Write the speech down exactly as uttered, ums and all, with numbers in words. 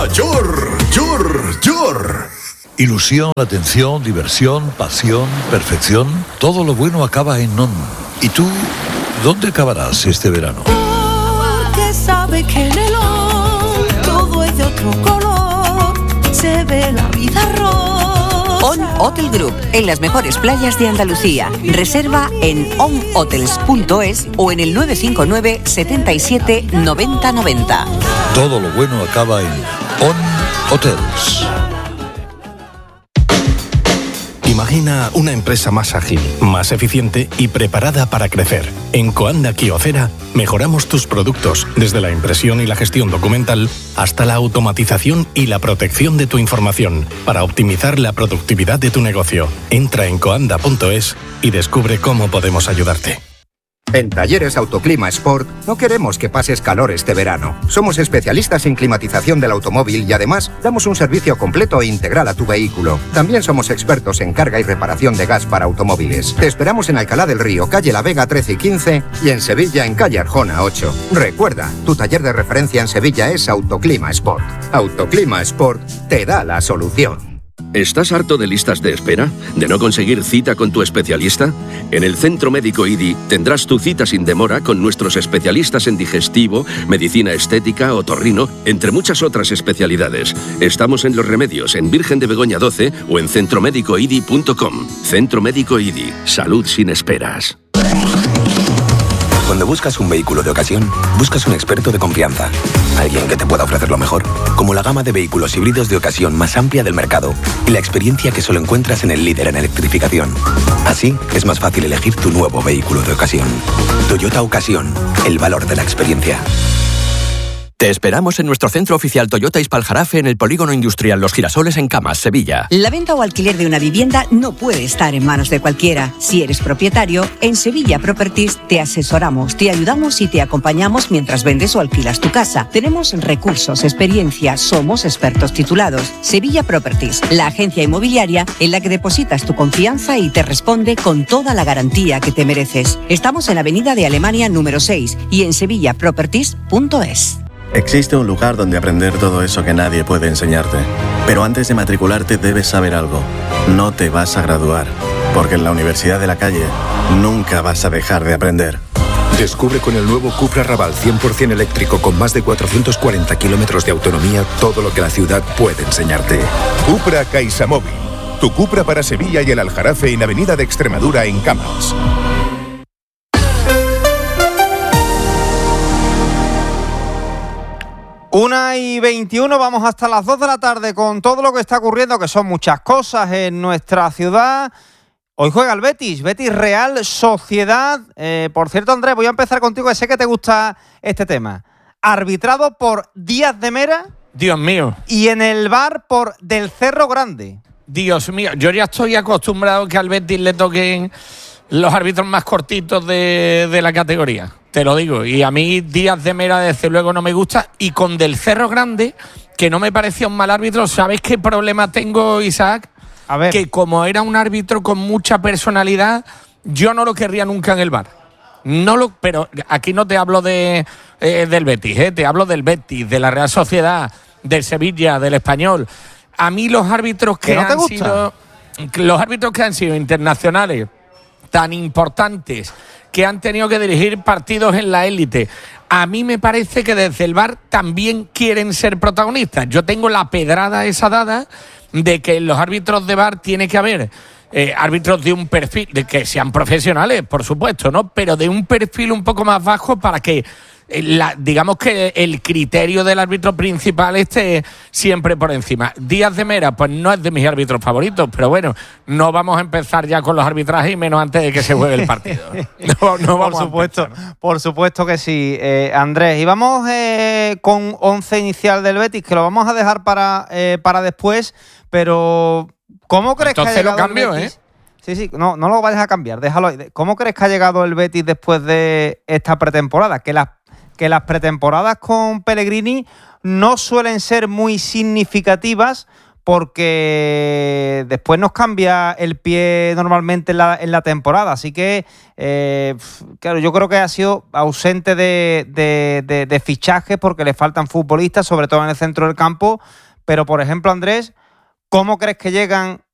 Yor, Yor, Yor. Ilusión, atención, diversión, pasión, perfección. Todo lo bueno acaba en On. ¿Y tú, dónde acabarás este verano? Porque sabe que en el On todo es de otro color. Se ve la vida rosa. On Hotel Group, en las mejores playas de Andalucía. Reserva en on hotels punto es o en el nueve cinco nueve, setenta y siete, noventa noventa. Todo lo bueno acaba en On Hotels. Imagina una empresa más ágil, más eficiente y preparada para crecer. En Coanda Kyocera mejoramos tus productos, desde la impresión y la gestión documental hasta la automatización y la protección de tu información, para optimizar la productividad de tu negocio. Entra en coanda punto es y descubre cómo podemos ayudarte. En Talleres Autoclima Sport no queremos que pases calor este verano. Somos especialistas en climatización del automóvil y además damos un servicio completo e integral a tu vehículo. También somos expertos en carga y reparación de gas para automóviles. Te esperamos en Alcalá del Río, calle La Vega trece y quince y en Sevilla en calle Arjona ocho. Recuerda, tu taller de referencia en Sevilla es Autoclima Sport. Autoclima Sport te da la solución. ¿Estás harto de listas de espera? ¿De no conseguir cita con tu especialista? En el Centro Médico I D I tendrás tu cita sin demora con nuestros especialistas en digestivo, medicina estética, otorrino, entre muchas otras especialidades. Estamos en Los Remedios, en Virgen de Begoña doce o en centro médico i d i punto com. Centro Médico I D I. Salud sin esperas. Cuando buscas un vehículo de ocasión, buscas un experto de confianza. Alguien que te pueda ofrecer lo mejor, como la gama de vehículos híbridos de ocasión más amplia del mercado y la experiencia que solo encuentras en el líder en electrificación. Así, es más fácil elegir tu nuevo vehículo de ocasión. Toyota Ocasión, el valor de la experiencia. Te esperamos en nuestro centro oficial Toyota Ispaljarafe en el Polígono Industrial Los Girasoles en Camas, Sevilla. La venta o alquiler de una vivienda no puede estar en manos de cualquiera. Si eres propietario, en Sevilla Properties te asesoramos, te ayudamos y te acompañamos mientras vendes o alquilas tu casa. Tenemos recursos, experiencia, somos expertos titulados. Sevilla Properties, la agencia inmobiliaria en la que depositas tu confianza y te responde con toda la garantía que te mereces. Estamos en Avenida de Alemania número seis y en sevilla properties punto es. Existe un lugar donde aprender todo eso que nadie puede enseñarte. Pero antes de matricularte debes saber algo. No te vas a graduar, porque en la Universidad de la Calle nunca vas a dejar de aprender. Descubre con el nuevo Cupra Raval cien por ciento eléctrico con más de cuatrocientos cuarenta kilómetros de autonomía todo lo que la ciudad puede enseñarte. Cupra CaixaMóvil. Tu Cupra para Sevilla y el Aljarafe en Avenida de Extremadura en Camas. Una y veintiuno, vamos hasta las dos de la tarde con todo lo que está ocurriendo, que son muchas cosas en nuestra ciudad. Hoy juega el Betis, Betis Real Sociedad. Eh, por cierto, Andrés, voy a empezar contigo, que sé que te gusta este tema. Arbitrado por Díaz de Mera. Dios mío. Y en el V A R por Del Cerro Grande. Dios mío, yo ya estoy acostumbrado que al Betis le toquen los árbitros más cortitos de, de la categoría. Te lo digo, y a mí Díaz de Mera desde luego no me gusta, y con Del Cerro Grande, que no me parecía un mal árbitro. ¿Sabes qué problema tengo, Isaac? A ver. Que como era un árbitro con mucha personalidad, yo no lo querría nunca en el V A R. No lo, pero aquí no te hablo de eh, del Betis, eh, te hablo del Betis, de la Real Sociedad, del Sevilla, del Español. A mí los árbitros que no te han gusta? sido los árbitros que han sido internacionales tan importantes, que han tenido que dirigir partidos en la élite, a mí me parece que desde el V A R también quieren ser protagonistas. Yo tengo la pedrada esa dada de que en los árbitros de V A R tiene que haber eh, árbitros de un perfil, de que sean profesionales, por supuesto, ¿no? Pero de un perfil un poco más bajo para que La, digamos que el criterio del árbitro principal esté siempre por encima. Díaz de Mera, pues no es de mis árbitros favoritos, pero bueno, no vamos a empezar ya con los arbitrajes y menos antes de que se juegue el partido. No, no vamos por supuesto, a empezar. Por supuesto que sí, eh, Andrés. Y vamos eh, con once inicial del Betis, que lo vamos a dejar para, eh, para después, pero ¿cómo crees Entonces que ha llegado lo cambio, el Betis? ¿eh? Sí, sí, no, no lo vayas a cambiar, déjalo ahí. ¿Cómo crees que ha llegado el Betis después de esta pretemporada? Que las que las pretemporadas con Pellegrini no suelen ser muy significativas porque después nos cambia el pie normalmente en la, en la temporada. Así que, eh, claro, yo creo que ha sido ausente de, de, de, de fichajes porque le faltan futbolistas, sobre todo en el centro del campo. Pero, por ejemplo, Andrés, ¿cómo crees que llegan